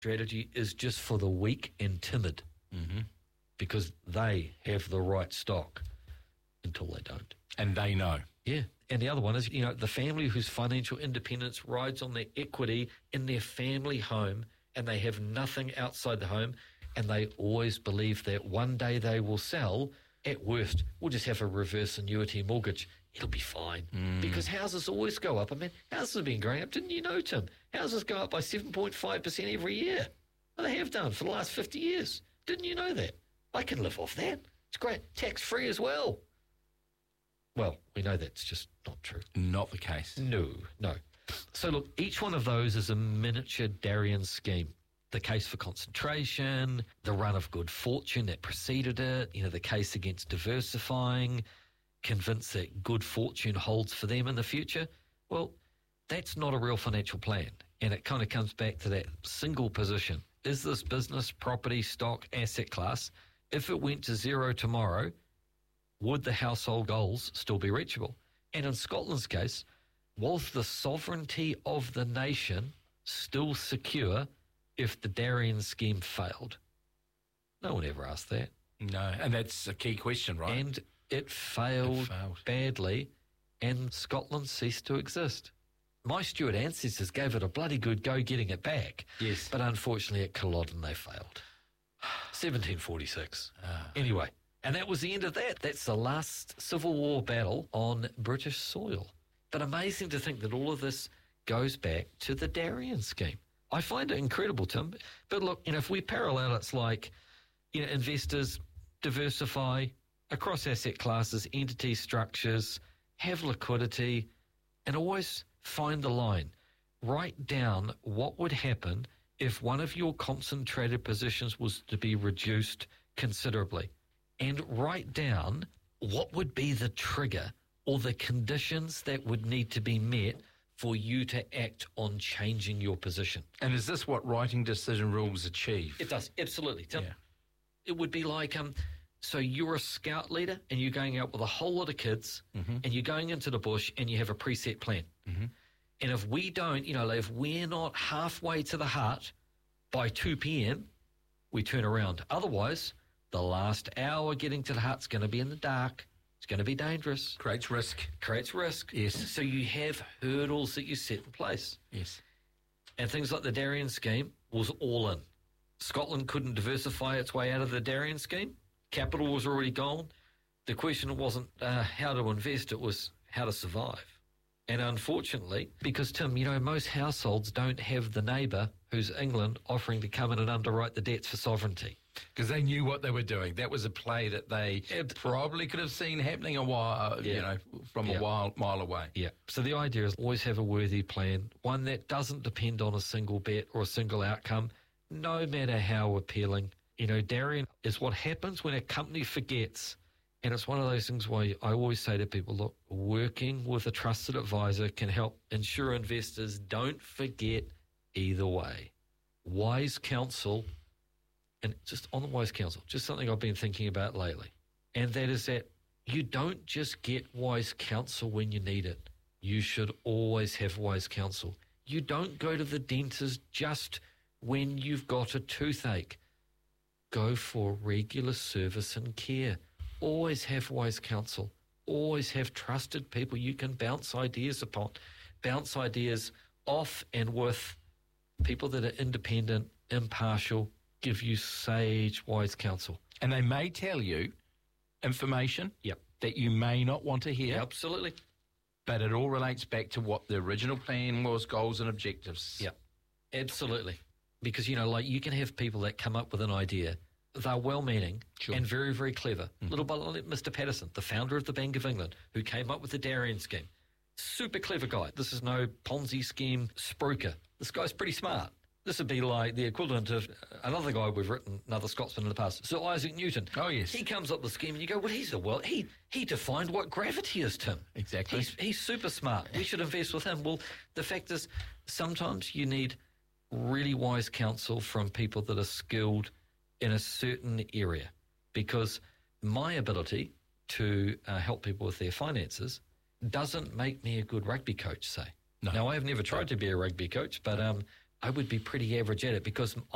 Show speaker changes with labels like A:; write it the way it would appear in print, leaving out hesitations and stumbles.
A: strategy is just for the weak and timid, because they have the right stock until they don't.
B: And they know.
A: Yeah. And the other one is, the family whose financial independence rides on their equity in their family home, and they have nothing outside the home, and they always believe that one day they will sell. At worst, we'll just have a reverse annuity mortgage. It'll be fine. Because houses always go up. I mean, houses have been going up. Didn't you know, Tim? Houses go up by 7.5% every year. Well, they have done for the last 50 years. Didn't you know that? I can live off that. It's great. Tax-free as well. Well, we know that's just not true.
B: Not the case.
A: No. So look, each one of those is a miniature Darien scheme. The case for concentration, the run of good fortune that preceded it, the case against diversifying, convinced that good fortune holds for them in the future. Well, that's not a real financial plan. And it kind of comes back to that single position. Is this business, property, stock, asset class, if it went to zero tomorrow, would the household goals still be reachable? And in Scotland's case, was the sovereignty of the nation still secure if the Darien scheme failed? No one ever asked that.
B: No, and that's a key question, right?
A: And it failed badly, and Scotland ceased to exist. My Stuart ancestors gave it a bloody good go getting it back.
B: Yes.
A: But unfortunately at Culloden they failed. 1746. Anyway, and that was the end of that. That's the last Civil War battle on British soil. But amazing to think that all of this goes back to the Darien scheme. I find it incredible, Tim. But look, if we parallel, it's like, investors diversify across asset classes, entity structures, have liquidity, and always find the line. Write down what would happen if one of your concentrated positions was to be reduced considerably. And write down what would be the trigger or the conditions that would need to be met for you to act on changing your position.
B: And is this what writing decision rules achieve?
A: It does, absolutely.
B: Yeah.
A: It would be like, so you're a scout leader and you're going out with a whole lot of kids and you're going into the bush and you have a preset plan. And if we don't, if we're not halfway to the hut by 2 p.m, we turn around. Otherwise, the last hour getting to the hut's going to be in the dark. It's going to be dangerous.
B: Creates risk.
A: Yes. So you have hurdles that you set in place.
B: Yes.
A: And things like the Darien scheme was all in. Scotland couldn't diversify its way out of the Darien scheme. Capital was already gone. The question wasn't how to invest, it was how to survive. And unfortunately, because, Tim, most households don't have the neighbour who's England offering to come in and underwrite the debts for sovereignty.
B: Because they knew what they were doing. That was a play that they probably could have seen happening a while, from a mile away.
A: Yeah. So the idea is always have a worthy plan, one that doesn't depend on a single bet or a single outcome, no matter how appealing. Darien is what happens when a company forgets. And it's one of those things where I always say to people, look, working with a trusted advisor can help ensure investors don't forget either way. Wise counsel. And just on the wise counsel, just something I've been thinking about lately. And that is that you don't just get wise counsel when you need it. You should always have wise counsel. You don't go to the dentist just when you've got a toothache. Go for regular service and care. Always have wise counsel. Always have trusted people you can bounce ideas upon. Bounce ideas off and with people that are independent, impartial, give you sage, wise counsel.
B: And they may tell you information that you may not want to hear.
A: Absolutely.
B: But it all relates back to what the original plan was, goals and objectives.
A: Yeah, absolutely. Because, you can have people that come up with an idea. They're well-meaning and very, very clever. Little by little, Mr. Patterson, the founder of the Bank of England, who came up with the Darien scheme. Super clever guy. This is no Ponzi scheme spruiker. This guy's pretty smart. This would be like the equivalent of another guy we've written, another Scotsman in the past, Sir Isaac Newton.
B: Oh, yes.
A: He comes up with the scheme and you go, well, he defined what gravity is, Tim.
B: Exactly.
A: He's super smart. We should invest with him. Well, the fact is, sometimes you need really wise counsel from people that are skilled in a certain area, because my ability to help people with their finances doesn't make me a good rugby coach, say. No. Now, I have never tried to be a rugby coach, but I would be pretty average at it because